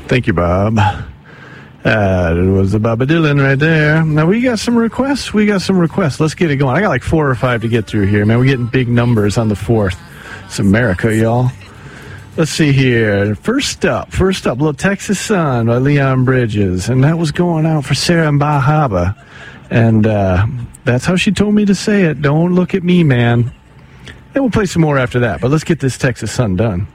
Thank you, Bob. It was a Bobby Dylan right there. Now, we got some requests. Let's get it going. I got like 4 or 5 to get through here, man. We're getting big numbers on the 4th. It's America, y'all. Let's see here. First up, Little Texas Sun by Leon Bridges. And that was going out for Sarah and Bahaba. And that's how she told me to say it. Don't look at me, man. And we'll play some more after that. But let's get this Texas Sun done.